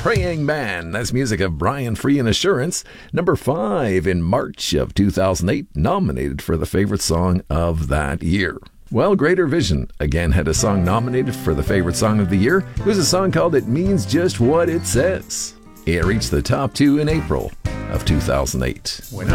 Praying Man. That's music of Brian Free and Assurance. Number 5 in March of 2008, nominated for the favorite song of that year. Well, Greater Vision again had a song nominated for the favorite song of the year. It was a song called It Means Just What It Says. It reached the top 2 in April of 2008.